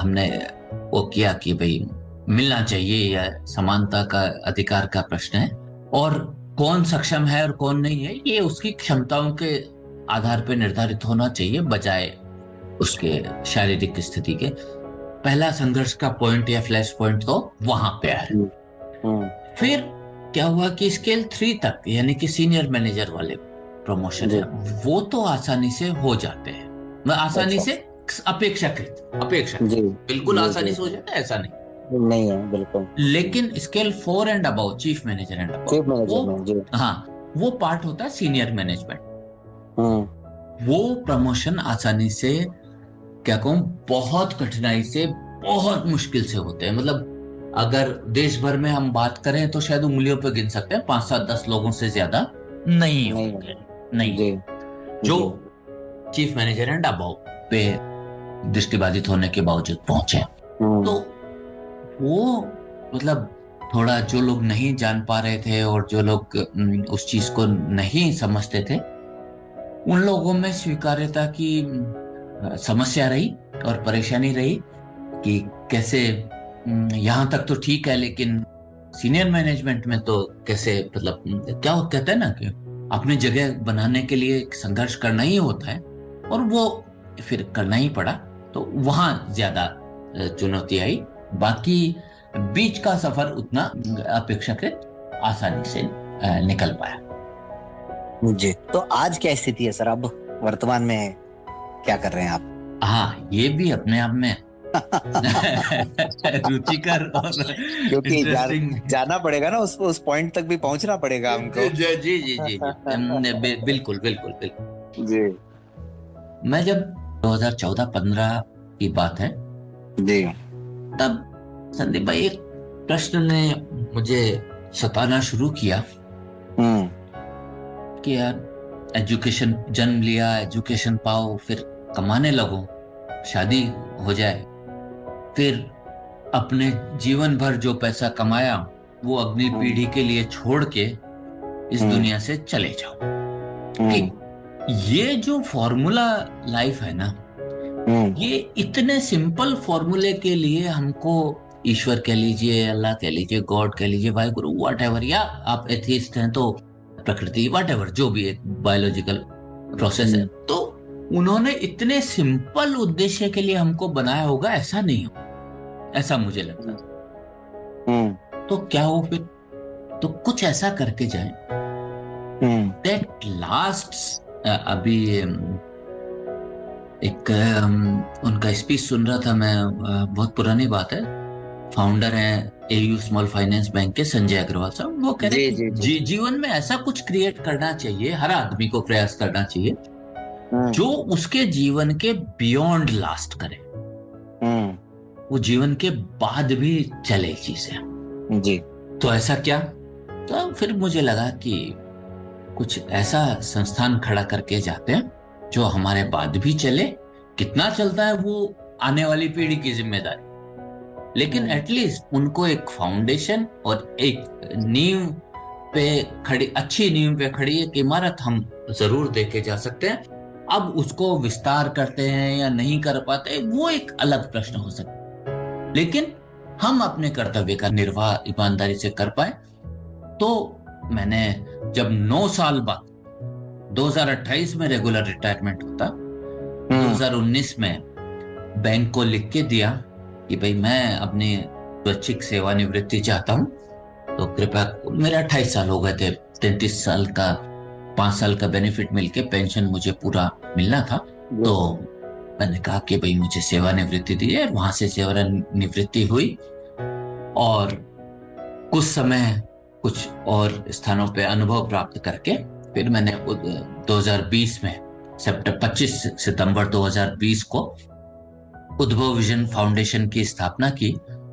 हमने वो किया कि भाई मिलना चाहिए या समानता का अधिकार का प्रश्न है, और कौन सक्षम है और कौन नहीं है ये उसकी क्षमताओं के आधार पर निर्धारित होना चाहिए, बजाय उसके शारीरिक स्थिति के। पहला संघर्ष का पॉइंट या फ्लैश पॉइंट तो वहां पे है। हम्म। फिर क्या हुआ कि स्केल 3 तक, यानी कि सीनियर मैनेजर वाले प्रमोशन जी। है, वो तो आसानी से हो जाते हैं। मैं आसानी अच्छा। से, अपेक्षाकृत जी बिल्कुल जी आसानी जी से हो जी। जाता है ऐसा नहीं। नहीं है बिल्कुल। लेकिन scale 4 and about, chief manager and about, chief manager वो, में जी। हाँ, वो पार्ट होता है सीनियर मैनेजमेंट। हम्म। वो प्रमोशन आसानी से, क्या कहूँ, बहुत कठिनाई से, बहुत मुश्किल से होते हैं। मतलब अगर देश भर में हम बात करें तो शायद उंगलियों पे गिन सकते हैं, 5 7 10 लोगों से ज्यादा नहीं नहीं होंगे। है नहीं, जी। जो जी। चीफ मैनेजर एंड अबव पे दृष्टिबाधित होने के बावजूद पहुंचे। हम्म। तो वो, मतलब थोड़ा जो लोग नहीं जान पा रहे थे और जो लोग उस चीज को नहीं समझते थे, उन लोगों में स्वीकार्यता की समस्या रही और परेशानी रही कि कैसे, यहाँ तक तो ठीक है लेकिन सीनियर मैनेजमेंट में तो कैसे, मतलब क्या वो कहते हैं ना कि अपनी जगह बनाने के लिए एक संघर्ष करना ही होता है, और वो फिर करना ही पड़ा। तो वहां ज्यादा चुनौती आई। बाकी बीच का सफर उतना अपेक्षाकृत आसानी से निकल पाया। जी, तो आज क्या स्थिति है सर? अब वर्तमान में क्या कर रहे हैं आप? हाँ, ये भी अपने आप में रुचिकर और क्योंकि इंटरेस्टिंग। जाना पड़ेगा ना, उस पॉइंट तक भी पहुंचना पड़ेगा जी हमको। जी जी जी जी जी। बिल्कुल बिल्कुल बिल्कुल। जी। मैं जब 2014-15 की बात है, जी। तब संदीप भाई एक प्रश्न ने मुझे सताना शुरू किया हम्म। कि यार, एजुकेशन, जन्म लिया, एजुकेशन पाओ, फिर कमाने लगो, शादी हो जाए, फिर अपने जीवन भर जो पैसा कमाया वो अगली हम्म। पीढ़ी के लिए छोड़ के इस हम्म। दुनिया से चले जाओ। हम्म। ठीक, ये जो फॉर्मूला लाइफ है ना, हम्म। ये इतने सिंपल फॉर्मूले के लिए हमको ईश्वर कह लीजिए, अल्लाह कह लीजिए, गॉड कह लीजिए, वाहिगुरु, वट एवर, या आप एथिस्ट हैं तो प्रकृति, वट एवर, जो भी एक बायोलॉजिकल प्रोसेस है, हम्म। तो उन्होंने इतने सिंपल उद्देश्य के लिए हमको बनाया होगा, ऐसा नहीं हो, ऐसा मुझे लगता था। हम्म। तो क्या हो फिर, तो कुछ ऐसा करके जाए हम्म। That last. अभी एक उनका स्पीच सुन रहा था मैं, बहुत पुरानी बात है। फाउंडर हैं एयू स्मॉल फाइनेंस बैंक के, संजय अग्रवाल साहब, वो कह रहे जी कि जी जी। जीवन में ऐसा कुछ क्रिएट करना चाहिए, हर आदमी को प्रयास करना चाहिए हम्म। जो उसके जीवन के बियॉन्ड लास्ट करे, हम्म। वो जीवन के बाद भी चले चीजें। जी। तो ऐसा क्या? तो फिर मुझे लगा कि कुछ ऐसा संस्थान खड़ा करके जाते हैं जो हमारे बाद भी चले। कितना चलता है वो आने वाली पीढ़ी की जिम्मेदारी, लेकिन हम्म। एटलीस्ट उनको एक फाउंडेशन और एक नींव पे खड़ी, अच्छी नींव पे खड़ी एक इमारत हम जरूर देके जा सकते हैं। अब उसको विस्तार करते हैं या नहीं कर पाते, वो एक अलग प्रश्न हो सकता है, लेकिन हम अपने कर्तव्य का निर्वाह ईमानदारी से कर पाए। तो मैंने, जब 9 साल बाद 2028 में रेगुलर रिटायरमेंट होता, हम्म। 2019 में बैंक को लिख के दिया कि भाई मैं अपनी स्वैच्छिक सेवानिवृत्ति चाहता हूँ, तो कृपया, मेरे 28 साल हो गए थे, 33 साल का, 5 साल का बेनिफिट मिलके पेंशन मुझे पूरा मिलना था। जी। तो मैंने कहा कि भाई मुझे सेवानिवृत्ति दीजिए, वहां से सेवानिवृत्ति हुई, और कुछ समय कुछ और स्थानों पे अनुभव प्राप्त करके फिर मैंने 2020 में, सितंबर 25 सितंबर 2020 को उद्भव विजन फाउंडेशन की स्थापना की।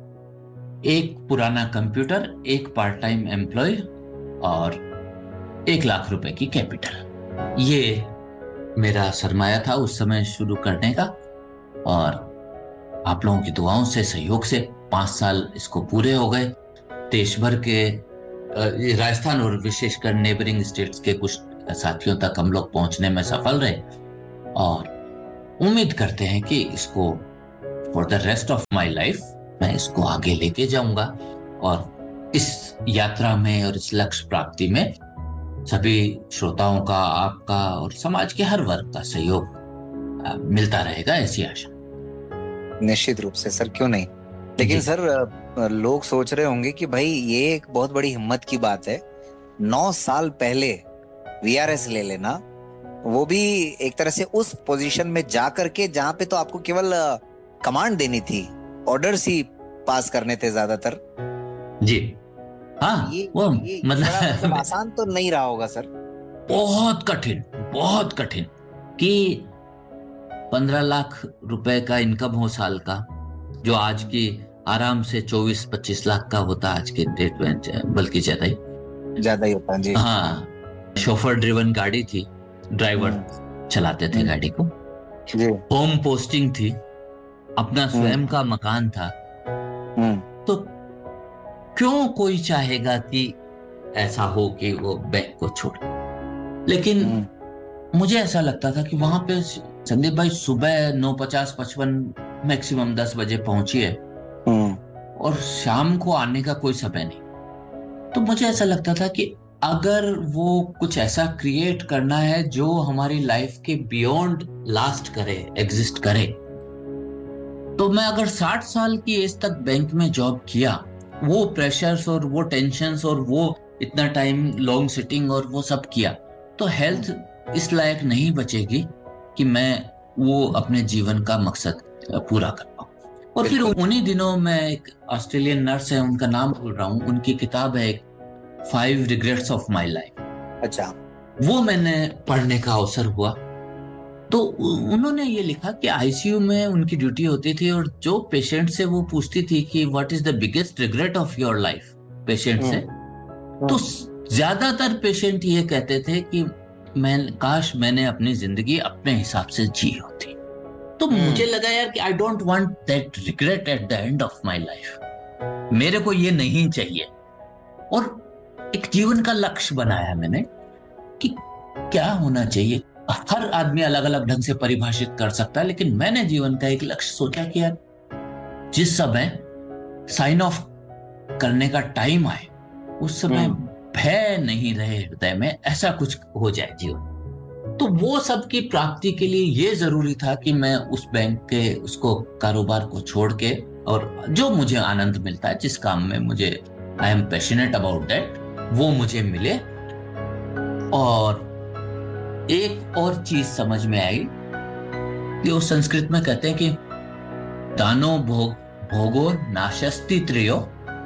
एक पुराना कंप्यूटर, एक पार्ट टाइम एम्प्लॉय, और 1 लाख रुपए की कैपिटल, ये मेरा सरमाया था उस समय शुरू करने का। और आप लोगों की दुआओं से, सहयोग से 5 साल इसको पूरे हो गए। देश भर के, ये राजस्थान और विशेषकर नेबरिंग स्टेट्स के कुछ साथियों तक हम लोग पहुंचने में सफल रहे, और उम्मीद करते हैं कि इसको for the rest of my life मैं इसको आगे लेके जाऊंगा और इस यात्रा में और इस लक्ष्य प्राप्ति में सभी श्रोताओं का, आपका और समाज के हर वर्ग का सहयोग मिलता रहेगा, ऐसी आशा। निश्चित रूप से सर, क्यों नहीं। लेकिन सर, लोग सोच रहे होंगे कि भाई ये एक बहुत बड़ी हिम्मत की बात है, 9 साल पहले वीआरएस ले लेना, वो भी एक तरह से उस पोजीशन में जा करके जहां पे तो आपको केवल कमांड देनी थी, ऑर्डर्स ही पास करने थे ज्यादातर। जी हाँ, ये मतलब बड़ा आसान तो नहीं रहा होगा सर। बहुत कठिन कि 15 लाख रुपए का इनकम हो साल का, जो आज की आराम से 24-25 लाख का होता आज के डेट में, बल्कि ज्यादा ही होता जी। हाँ, शोफर ड्रिवन गाड़ी थी, ड्राइवर चलाते थे गाड़ी को जी। होम पोस्टिंग थी, अपना स्वयं का मकान था। तो क्यों कोई चाहेगा कि ऐसा हो कि वो बैंक को छोड़े। लेकिन मुझे ऐसा लगता था कि वहां पे संदीप भाई सुबह 9:50-55 मैक्सिमम 10 बजे पहुंचिए और शाम को आने का कोई समय नहीं। तो मुझे ऐसा लगता था कि अगर वो कुछ ऐसा क्रिएट करना है जो हमारी लाइफ के बियॉन्ड लास्ट करे, एग्जिस्ट करे, तो मैं अगर 60 साल की एज तक बैंक में जॉब किया, वो प्रेशर्स और वो टेंशन्स और वो इतना टाइम लॉन्ग सिटिंग और वो सब किया, तो हेल्थ इस लायक नहीं बचेगी कि मैं वो अपने जीवन का मकसद पूरा कर पाऊं। और फिर उन्हीं दिनों मैं, एक ऑस्ट्रेलियन नर्स है, उनका नाम भूल रहा हूँ, उनकी किताब है 5 रिग्रेट्स ऑफ माई लाइफ। अच्छा, वो मैंने पढ़ने का अवसर हुआ। तो उन्होंने ये लिखा कि आईसीयू में उनकी ड्यूटी होती थी और जो पेशेंट से वो पूछती थी कि what is the biggest regret of your life, patient से, तो ज्यादातर पेशेंट ये कहते थे कि काश मैंने अपनी जिंदगी अपने हिसाब से जी होती। तो मुझे लगा यार कि I don't want that regret at the end of my life, मेरे को ये नहीं चाहिए। और एक जीवन का लक्ष्य बनाया मैंने कि क्या होना चाहिए। हर आदमी अलग अलग ढंग से परिभाषित कर सकता है, लेकिन मैंने जीवन का एक लक्ष्य सोचा कि यार जिस समय साइन ऑफ करने का टाइम आए उस समय भय नहीं रहे हृदय में, ऐसा कुछ हो जाए जीवन। तो वो सब की प्राप्ति के लिए ये जरूरी था कि मैं उस बैंक के उसको कारोबार को छोड़ के, और जो मुझे आनंद मिलता है, जिस काम में मुझे I am passionate about that, वो मुझे मिले। और एक और चीज समझ में आई कि वो संस्कृत में कहते हैं कि दानो भोगो नाशस्ति त्रयो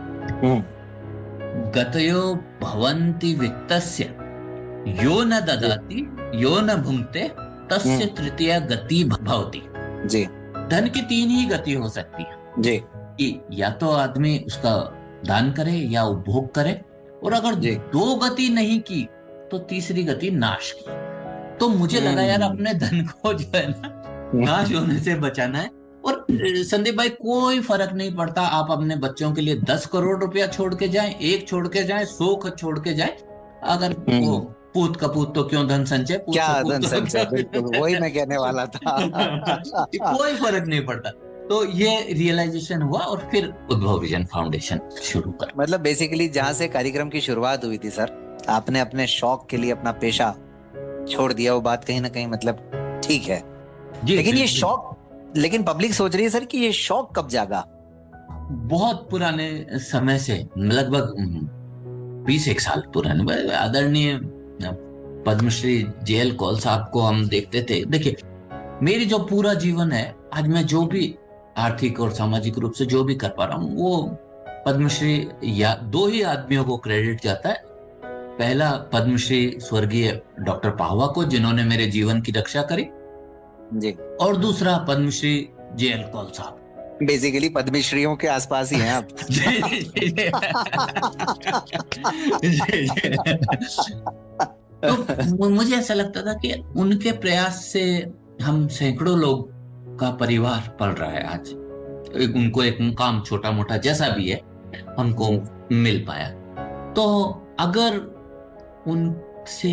गतयो भवन्ति वित्तस्य यो न ददाति यो न भुंक्ते तस्य तृतीया गति भवति। जी, धन की 3 ही गति हो सकती है जी, कि या तो आदमी उसका दान करे या उपभोग करे, और अगर 2 गति नहीं की तो तीसरी गति नाश की। तो मुझे लगा यार अपने धन को जो है ना नाश होने से बचाना है। और संदीप भाई, कोई फर्क नहीं पड़ता आप अपने बच्चों के लिए 10 करोड़ रुपया छोड़ के जाएं, 1 छोड़ के जाएं, 100 छोड़ के जाएं, अगर वो पूत कपूत तो क्यों धन संचय, क्या धन संचय, बिल्कुल वही मैं कहने वाला था। कोई फर्क नहीं पड़ता। तो ये रियलाइजेशन हुआ और फिर उद्भव विजन फाउंडेशन शुरू कर। मतलब बेसिकली जहाँ से कार्यक्रम की शुरुआत हुई थी सर, आपने अपने शौक के लिए अपना पेशा छोड़ दिया, वो बात कहीं ना कहीं मतलब ठीक है। लेकिन ये शौक, लेकिन पब्लिक सोच रही है सर कि ये शौक कब जागा। बहुत पुराने समय से, लगभग 20 साल पुराने, आदरणीय पद्मश्री जेएल कौल साहब को हम देखते थे। देखिए, मेरी जो पूरा जीवन है, आज मैं जो भी आर्थिक और सामाजिक रूप से जो भी कर पा रहा हूँ, वो पद्मश्री या 2 ही आदमियों को क्रेडिट जाता है। पहला पद्मश्री स्वर्गीय डॉक्टर पाहवा को, जिन्होंने मेरे जीवन की रक्षा करी जी, और दूसरा पद्मश्री जेएल कौल साहब। बेसिकली पद्मश्रीयों के आसपास ही हैं आप। तो मुझे ऐसा लगता था कि उनके प्रयास से हम सैकड़ों लोग का परिवार पल रहा है आज। उनको एक मुकाम छोटा मोटा जैसा भी है हमको मिल पाया। तो अगर उनसे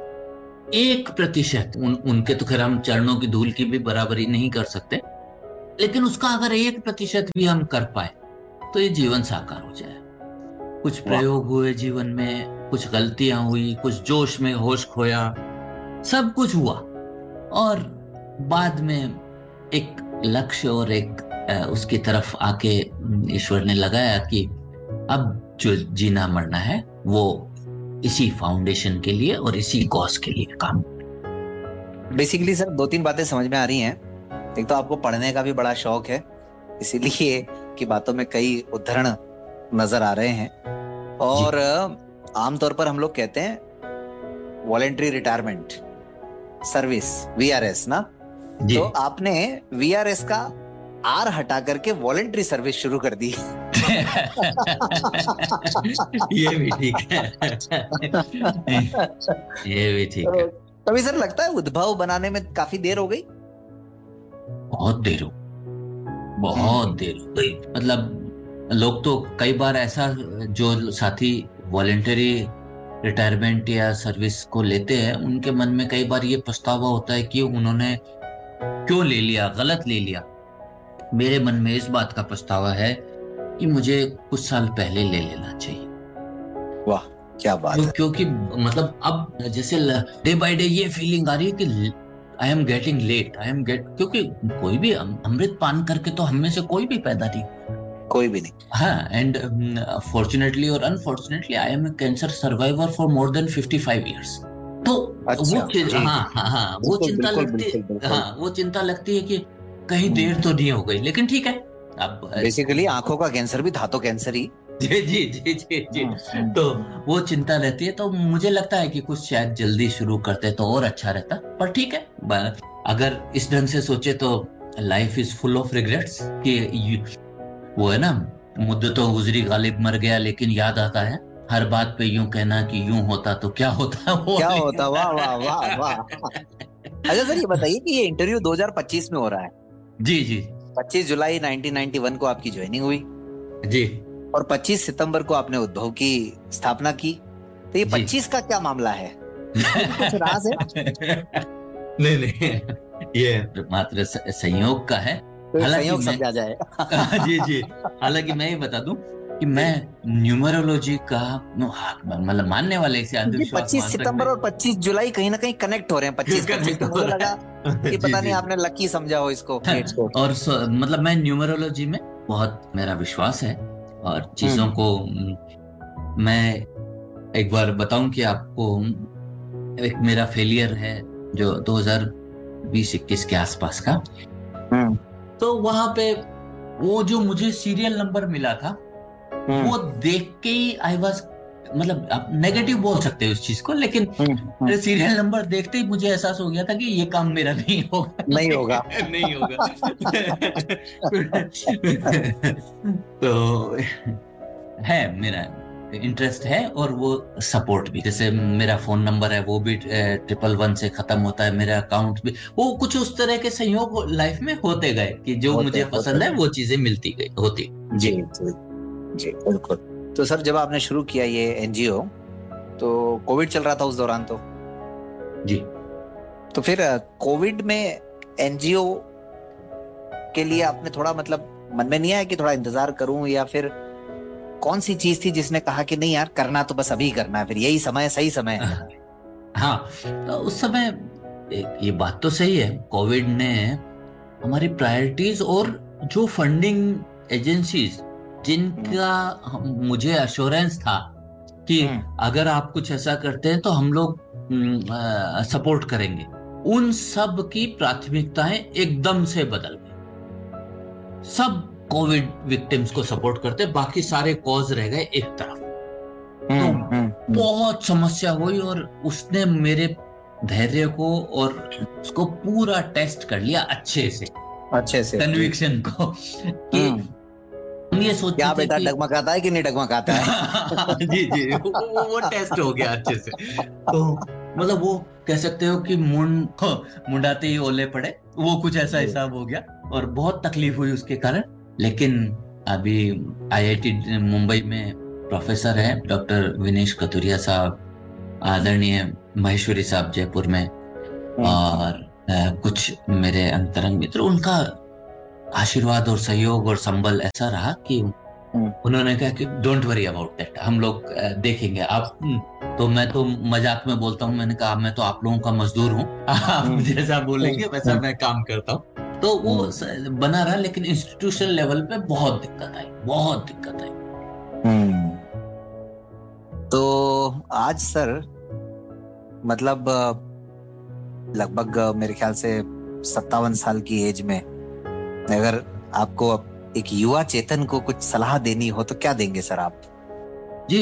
1% उनके तो खैर हम चरणों की धूल की भी बराबरी नहीं कर सकते, लेकिन उसका अगर 1% भी हम कर पाए तो ये जीवन साकार हो जाए। कुछ वाह। प्रयोग हुए जीवन में, कुछ गलतियां हुई, कुछ जोश में होश खोया, सब कुछ हुआ, और बाद में एक लक्ष्य और एक उसकी तरफ आके ईश्वर ने लगाया कि अब जो जीना मरना है वो इसी फाउंडेशन के लिए और इसी कॉज के लिए काम। बेसिकली सर 2-3 बातें समझ में आ रही हैं। एक तो आपको पढ़ने का भी बड़ा शौक है, इसीलिए की बातों में कई उद्धरण नजर आ रहे हैं। जी और आमतौर पर हम लोग कहते हैं वॉलेंट्री रिटायरमेंट सर्विस, वीआरएस ना। जी। तो आपने वीआरएस का आर हटा करके वॉलेंट्री सर्विस शुरू कर दी। ये भी ठीक है। ये भी ठीक है। तभी सर लगता है उद्भव बनाने में काफी देर हो गई। बहुत देर हो गई। मतलब लोग तो कई बार ऐसा, जो साथी वॉलेंटरी रिटायरमेंट या सर्विस को लेते हैं, उनके मन में कई बार ये पछतावा होता है कि उन्होंने क्यों ले लिया, गलत ले लिया। मेरे मन में इस बात का पछतावा है कि मुझे कुछ साल पहले ले लेना चाहिए। वाह, क्या बात है। क्योंकि मतलब अब जैसे डे बाय डे ये फीलिंग आ रही है कि आई एम गेटिंग लेट, क्योंकि कोई भी अमृत पान करके तो हम में से कोई भी पैदा नहीं, कोई भी नहीं। हाँ। एंड फॉर्चुनेटली और unfortunately I M A cancer survivor for more than 55 years। तो अच्छा, वो जी जी। हाँ, वो बिल्कुल चिंता बिल्कुल लगती बिल्कुल है, बिल्कुल। हाँ, वो चिंता लगती है कि कहीं देर तो नहीं हो गई, लेकिन ठीक है अब। बेसिकली आंखों का कैंसर भी था तो कैंसर ही। जी जी जी जी जी। हम्म। तो वो चिंता रहती है, तो मुझे लगता है कि कुछ शायद जल्दी शुरू करते तो और अच्छा रहता, पर ठीक है। अगर इस ढंग से सोचे तो life is full of regrets, कि वो है ना, मुद्दतों गुजरी गालिब मर गया लेकिन याद आता है, हर बात पे यूं कहना कि यूं होता तो क्या होता, वो क्या वाली। होता, वाह वाह वाह वाह। अच्छा सर, ये बताइए कि ये इंटरव्यू 2025 में हो रहा है। जी जी 25 जुलाई 1991 को आपकी ज्वाइनिंग हुई जी और 25 सितंबर को आपने उद्भव की स्थापना की। तो ये जी। 25 का क्या मामला है? इसमें भी कुछ राज है? नहीं नहीं, ये मात्र संयोग का है। तो एक हालांकि संयोग मैं समझा जाए। जी जी, हालांकि मैं ये बता दूं कि मैं न्यूमरोलॉजी का मतलब मानने वाले, इसे क्योंकि अंधविश्वास 25 मान सकते सितंबर और 25 जुलाई कहीं ना कहीं कनेक्ट हो रहे हैं। 25-25 कनेक्ट तो हो मुझे लगा रहा है। कि जी पता नहीं जी। आपने लकी समझा हो इसको, डेट्स को। और मतलब मैं न्यूमरोलॉजी में बहुत मेरा विश्वास है, और चीजों हम्म को मैं एक बार बताऊं कि आपको, एक मेरा फेलियर है जो 2020-21 के आसपास का। हम्म तो वहां पे वो जो मुझे सीरियल नंबर मिला था, हम्म वो देख के ही आई वाज, मतलब आप नेगेटिव बोल सकते हो उस चीज को, लेकिन हम्म। सीरियल नंबर देखते ही मुझे एहसास हो गया था कि ये काम मेरा नहीं होगा। नहीं होगा। नहीं होगा। तो है, मेरा इंटरेस्ट है, और वो सपोर्ट भी, जैसे मेरा फोन नंबर है वो भी 111 से खत्म होता है, मेरा अकाउंट भी, वो कुछ उस तरह के संयोग लाइफ में होते गए कि जो होते मुझे होते पसंद है वो चीजें मिलती गई होती। जी जी जी जी बिल्कुल। तो सर जब आपने शुरू किया ये एनजीओ, तो कोविड चल रहा था उस दौरान जी। तो फिर कोविड में एनजीओ के लिए आपने थोड़ा मतलब मन में नहीं आया कि थोड़ा इंतजार करूं, या फिर कौन सी चीज थी जिसने कहा कि नहीं यार करना तो बस अभी करना है, फिर यही समय, सही समय है? हाँ, तो उस समय ये बात तो सही है, कोविड ने हमारी प्रायोरिटीज और जो फंडिंग एजेंसीज जिनका मुझे अश्योरेंस था कि अगर आप कुछ ऐसा करते हैं तो हम लोग सपोर्ट करेंगे, उन सब की प्राथमिकताएं एकदम से बदल गई। सब कोविड विक्टिम्स को सपोर्ट करते, बाकी सारे कॉज रह गए एक तरफ। तो बहुत समस्या हुई, और उसने मेरे धैर्य को और उसको पूरा टेस्ट कर लिया अच्छे से कन्विक्शन को, कि हम ये सोचते क्या थे बेटा कि डगमगाता है कि नहीं डगमगाता है? जी जी, वो टेस्ट हो गया अच्छे से। तो मतलब वो कह सकते हो कि मुंडाते ही ओले पड़े, वो कुछ ऐसा हिसाब हो गया, और बहुत तकलीफ हुई उसके कारण। लेकिन अभी आईआईटी मुंबई में प्रोफेसर है डॉक्टर विनेश कथुरिया साहब, आदरणीय महेश्वरी साहब जयपुर में, और कुछ मेरे अंतरंग मित्र, उनका आशीर्वाद और सहयोग और संबल ऐसा रहा कि उन्होंने कहा कि डोंट वरी अबाउट दैट, हम लोग देखेंगे। आप तो मैं तो मजाक में बोलता हूँ, मैंने कहा मैं तो आप लोगों का मजदूर हूँ, आप जैसा बोलेंगे वैसा मैं काम करता हूँ। तो वो बना रहा, लेकिन इंस्टीट्यूशन लेवल पे बहुत दिक्कत आई, बहुत दिक्कत आई। तो आज सर मतलब लगभग मेरे ख्याल से 57 साल की एज में अगर आपको अब एक युवा चेतन को कुछ सलाह देनी हो तो क्या देंगे सर आप? जी,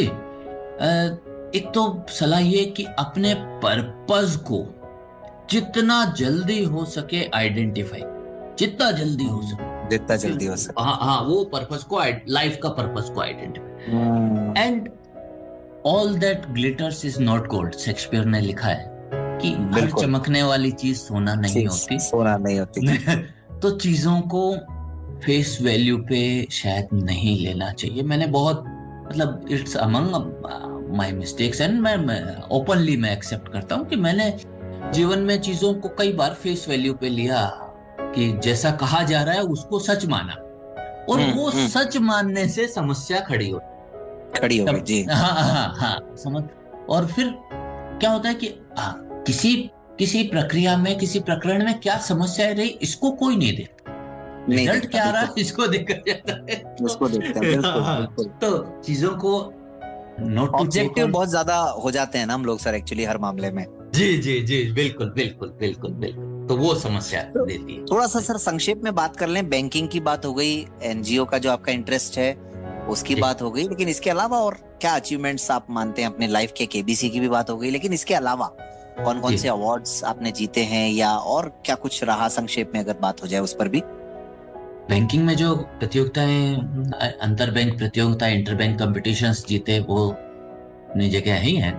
एक तो सलाह ये कि अपने पर्पस को जितना जल्दी हो सके आइडेंटिफाई, जितना जल्दी हो सके, जितना जल्दी हो सके। हाँ हाँ, वो पर्पस को, लाइफ का पर्पस को identify. And all that glitters is not gold, Shakespeare ने लिखा है कि हर चमकने वाली चीज सोना नहीं होती, सोना नहीं होती। तो चीजों को फेस वैल्यू पे शायद नहीं लेना चाहिए। मैंने बहुत, मतलब it's among my mistakes and मैं ओपनली मैं एक्सेप्ट करता हूँ कि मैंने जीवन में चीजों को कई बार फेस वैल्यू पे लिया, कि जैसा कहा जा रहा है उसको सच माना, और वो सच मानने से समस्या खड़ी हो गई जी। हाँ हाँ हाँ, समझ। और फिर क्या होता है कि किसी किसी प्रक्रिया में, किसी प्रकरण में क्या समस्या रही इसको कोई नहीं देखता, रिजल्ट क्या आ रहा है इसको देखा जाता है, उसको देखते हैं। बिल्कुल। तो चीजों को नोट टू ऑब्जेक्टिव बहुत ज्यादा हो जाते हैं ना हम लोग सर, एक्चुअली हर मामले में। जी जी जी, बिल्कुल बिल्कुल बिल्कुल बिल्कुल, तो वो समस्या देती है। थोड़ा सा सर संक्षेप में बात कर लें, बैंकिंग की बात हो गई, एनजीओ का जो आपका इंटरेस्ट है उसकी बात हो गई, लेकिन इसके अलावा और क्या अचीवमेंट्स आप मानते हैं अपने लाइफ के? केबीसी की भी बात हो गई, लेकिन इसके अलावा कौन कौन से अवार्ड्स आपने जीते हैं, या और क्या कुछ रहा, संक्षेप में अगर बात हो जाए उस पर भी। बैंकिंग में जो प्रतियोगिताएं, अंतर बैंक प्रतियोगिता, इंटर बैंक कॉम्पिटिशन्स जीते, वो अपनी जगह ही है।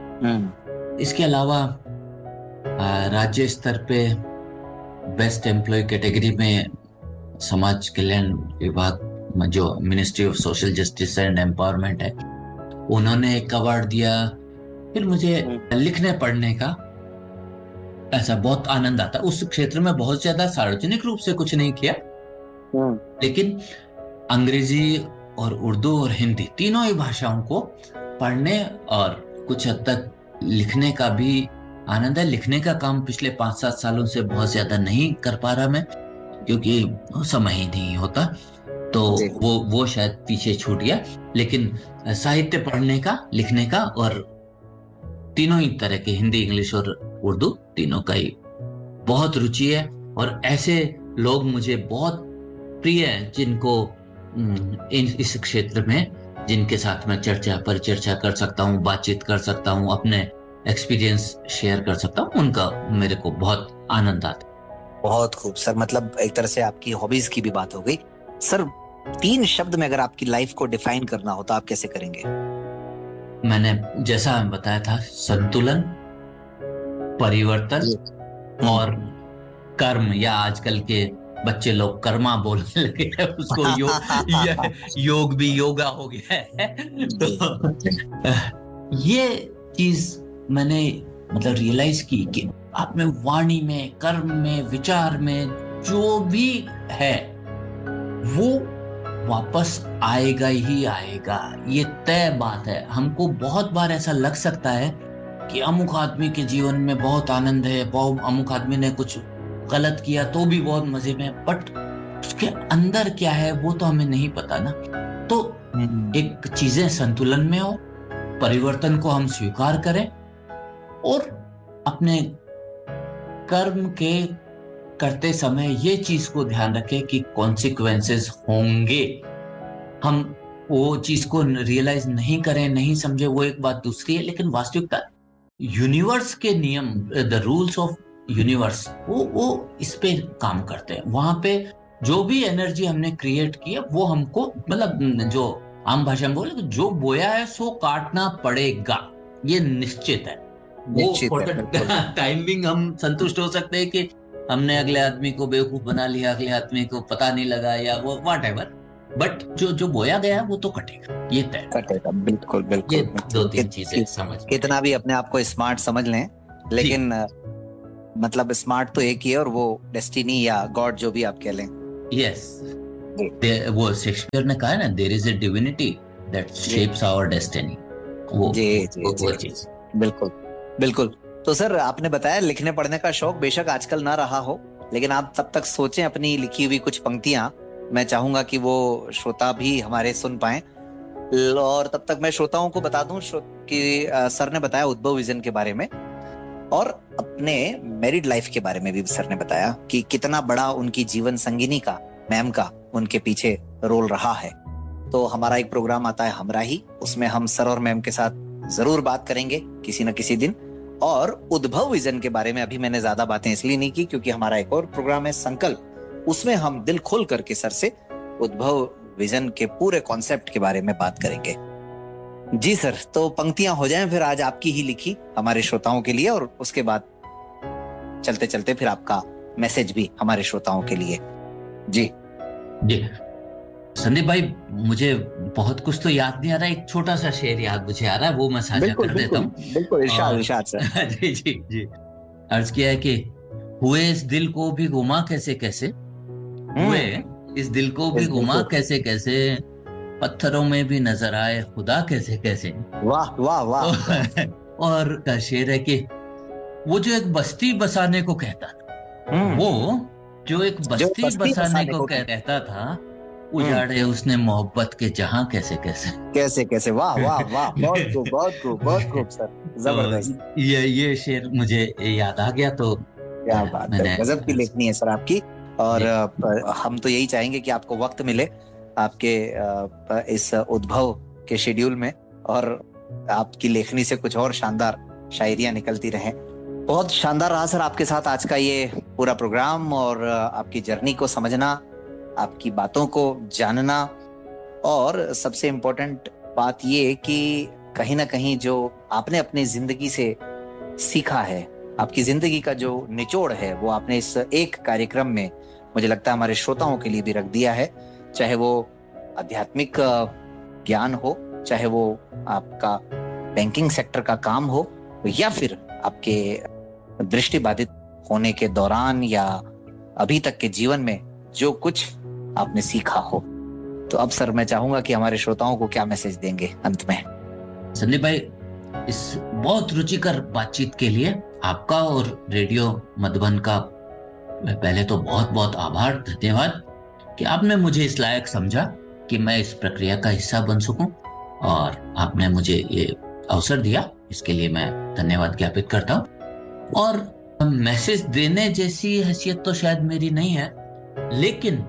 इसके अलावा राज्य स्तर पे बेस्ट एम्प्लॉय कैटेगरी में समाज कल्याण विभाग में जो ministry of social justice and empowerment है, उन्होंने एक अवार्ड दिया। फिर मुझे लिखने पढ़ने का ऐसा बहुत आनंद आता। उस क्षेत्र में बहुत ज्यादा सार्वजनिक रूप से कुछ नहीं किया, लेकिन अंग्रेजी और उर्दू और हिंदी तीनों ही भाषाओं को पढ़ने और कुछ हद तक लिखने का भी आनंद है। लिखने का काम पिछले 5-7 सालों से बहुत ज्यादा नहीं कर पा रहा मैं, क्योंकि समय ही नहीं होता, तो वो शायद पीछे छूट गया। लेकिन साहित्य पढ़ने का, लिखने का, और तीनों ही तरह के, हिंदी, इंग्लिश और उर्दू, तीनों का ही बहुत रुचि है। और ऐसे लोग मुझे बहुत प्रिय हैं जिनको इस क्षेत्र में, जिनके साथ मैं परिचर्चा कर सकता हूँ, बातचीत कर सकता हूँ, अपने एक्सपीरियंस शेयर कर सकता हूँ, उनका मेरे को बहुत आनंद आता है। बहुत खूब सर, मतलब एक तरह से आपकी हॉबीज की भी बात हो गई। सर 3 शब्द में अगर आपकी लाइफ को डिफाइन करना हो तो आप कैसे करेंगे? मैंने जैसा बताया था, संतुलन, परिवर्तन और कर्म, या आजकल के बच्चे लोग कर्मा बोलने लगे हैं, उसको योग भी योगा हो गया है। तो ये चीज मैंने मतलब रियलाइज की कि आप में, वाणी में, कर्म में, विचार में जो भी है वो वापस आएगा ही आएगा, ये तय बात है। हमको बहुत बार ऐसा लग सकता है कि अमुक आदमी के जीवन में बहुत आनंद है, अमुक आदमी ने कुछ गलत किया तो भी बहुत मजे में, बट उसके अंदर क्या है वो तो हमें नहीं पता ना। तो एक चीजें संतुलन में हो, परिवर्तन को हम स्वीकार करें, और अपने कर्म के करते समय ये चीज को ध्यान रखें कि कॉन्सिक्वेंसेस होंगे। हम वो चीज को रियलाइज नहीं करें, नहीं समझे, वो एक बात दूसरी है, लेकिन वास्तविकता, यूनिवर्स के नियम, द रूल्स ऑफ यूनिवर्स, वो इस पे काम करते हैं। वहां पे जो भी एनर्जी हमने क्रिएट की है वो हमको, मतलब जो आम भाषा में बोले, जो बोया है सो काटना पड़ेगा, ये निश्चित है। वो टाइमिंग हम संतुष्ट हो सकते हैं कि हमने अगले आदमी को बेवकूफ बना लिया, अगले आदमी को पता नहीं लगा, या वो व्हाटएवर, बट जो बोया गया वो तो कटेगा, ये तय कटेगा। बिल्कुल बिल्कुल, ये 2-3 चीजें समझ, कितना भी अपने आप को स्मार्ट समझ लें, लेकिन मतलब स्मार्ट तो एक ही है, और वो डेस्टिनी या गॉड जो भी आप कह लें, यस, वो शेक्सपियर ने कहा है ना, there is a divinity that shapes our destiny. वो चीज। बिल्कुल बिल्कुल। तो सर आपने बताया लिखने पढ़ने का शौक बेशक आजकल ना रहा हो, लेकिन आप तब तक सोचें अपनी लिखी हुई कुछ पंक्तियां, मैं चाहूंगा कि वो श्रोता भी हमारे सुन पाए। और तब तक मैं श्रोताओं को बता दूं कि सर ने बताया उद्भव विजन के बारे में, और अपने मैरिड लाइफ के बारे में भी सर ने बताया कि कितना बड़ा उनकी जीवन संगिनी का, मैम का, उनके पीछे रोल रहा है। तो हमारा एक प्रोग्राम आता है हमराही, उसमें हम सर और मैम के साथ जरूर बात करेंगे किसी न किसी दिन। और उद्भव विजन के बारे में अभी मैंने ज्यादा बातें इसलिए नहीं की क्योंकि हमारा एक और प्रोग्राम है संकल्प, उसमें हम दिल खोल करके सर से उद्भव विजन के पूरे कॉन्सेप्ट के बारे में बात करेंगे। जी सर, तो पंक्तियां हो जाएं फिर आज आपकी ही लिखी हमारे श्रोताओं के लिए, और उसके बाद चलते चलते फिर आपका मैसेज भी हमारे श्रोताओं के लिए। जी जी संदीप भाई, मुझे बहुत कुछ तो याद नहीं आ रहा, एक छोटा सा शेर याद मुझे आ रहा है, वो मैं साझा कर देता हूँ। बिल्कुल, इरशाद सर। जी जी जी। अर्ज किया है कि हुए इस दिल को भी घुमा कैसे कैसे, हुए इस दिल को भी घुमा कैसे कैसे, पत्थरों में भी नजर आए खुदा कैसे कैसे। वाह वाह वाह। और का शेर है कि वो जो एक बस्ती बसाने को कहता था, वो जो एक बस्ती बसाने को कहता था, उजाड़े उसने मोहब्बत के जहां कैसे कैसे। कैसे कैसे, वाह वाह वाह, बहुत खूब बहुत खूब बहुत खूब सर, जबरदस्त। ये शेर मुझे याद आ गया, तो क्या बात है, गजब की लेखनी है सर आपकी। और हम तो यही चाहेंगे कि आपको वक्त मिले आपके इस उद्भव के शेड्यूल में, और आपकी लेखनी से कुछ और शानदार शायरियां निकलती रहें। बहुत शानदार रहा सर आपके साथ आज का ये पूरा प्रोग्राम, और आपकी जर्नी को समझना, आपकी बातों को जानना, और सबसे इम्पोर्टेंट बात ये कि कहीं ना कहीं जो आपने अपनी जिंदगी से सीखा है, आपकी जिंदगी का जो निचोड़ है, वो आपने इस एक कार्यक्रम में मुझे लगता है हमारे श्रोताओं के लिए भी रख दिया है। चाहे वो आध्यात्मिक ज्ञान हो, चाहे वो आपका बैंकिंग सेक्टर का काम हो, या फिर आपके दृष्टिबाधित होने के दौरान या अभी तक के जीवन में जो कुछ आपने सीखा हो। तो अब सर मैं चाहूंगा कि हमारे श्रोताओं को क्या मैसेज देंगे अंत में। संदीप भाई, इस बहुत रुचिकर बातचीत के लिए आपका और रेडियो मधुबन का पहले तो बहुत बहुत आभार, धन्यवाद कि आपने मुझे इस लायक समझा कि मैं इस प्रक्रिया का हिस्सा बन सकूं, और आपने मुझे ये अवसर दिया, इसके लिए मैं धन्यवाद ज्ञापित करता हूं। और मैसेज देने जैसी हैसियत तो शायद मेरी नहीं है, लेकिन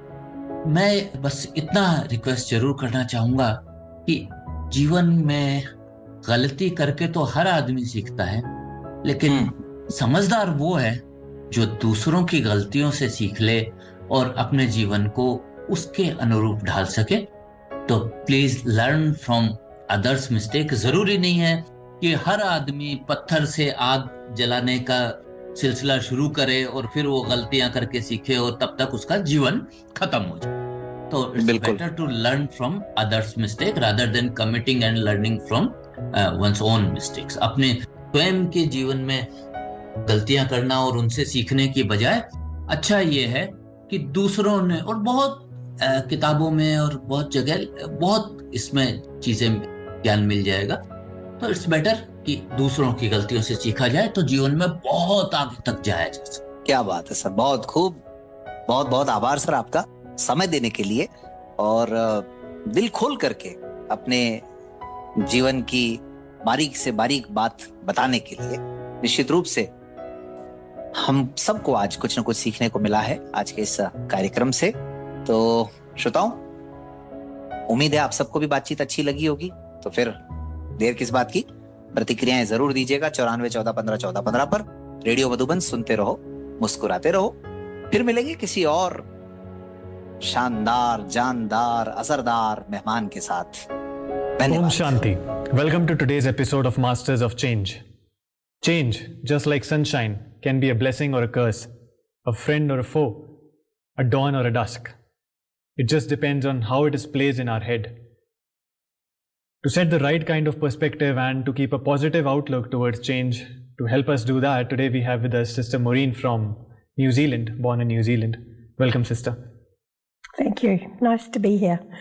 मैं बस इतना रिक्वेस्ट जरूर करना चाहूंगा कि जीवन में गलती करके तो हर आदमी सीखता है, लेकिन समझदार वो है जो दूसरों की गलतियों से सीख ले और अपने जीवन को उसके अनुरूप ढाल सके। तो please learn from others mistake. जरूरी नहीं है कि हर आदमी पत्थर से आग जलाने का सिलसिला शुरू करे और फिर वो गलतियां करके सीखे और तब तक उसका जीवन खत्म हो जाए। तो it's better to learn from others mistake rather than committing and learning from one's own mistakes. अपने स्वयं के जीवन में गलतियां करना और उनसे सीखने की बजाय अच्छा ये है कि दूसरों ने, और बहुत किताबों में और बहुत जगह बहुत इसमें चीजें ज्ञान मिल जाएगा, तो इट्स बेटर कि दूसरों की गलतियों से सीखा जाए तो जीवन में बहुत आगे तक जाया जा सकता। क्या बात है सर, बहुत खूब। बहुत बहुत आभार सर आपका समय देने के लिए और दिल खोल करके अपने जीवन की बारीक से बारीक बात बताने के लिए। निश्चित रूप से हम सबको आज कुछ न कुछ सीखने को मिला है आज के इस कार्यक्रम से। तो श्रोताओं, उम्मीद है आप सबको भी बातचीत अच्छी लगी होगी। तो फिर देर किस बात की, प्रतिक्रियाएं जरूर दीजिएगा 9414151415 पर। रेडियो मधुबन सुनते रहो, मुस्कुराते रहो। फिर मिलेंगे किसी और शानदार, जानदार, असरदार मेहमान के साथ। Om Shanti. Welcome to today's episode of Masters of Change. Change, just like sunshine, can be a blessing or a curse, a friend or a foe, a dawn or a dusk. It just depends on how it is placed in our head. To set the right kind of perspective and to keep a positive outlook towards change, to help us do that, today we have with us Sister Maureen from New Zealand, born in New Zealand. Welcome, Sister. Thank you. Nice to be here.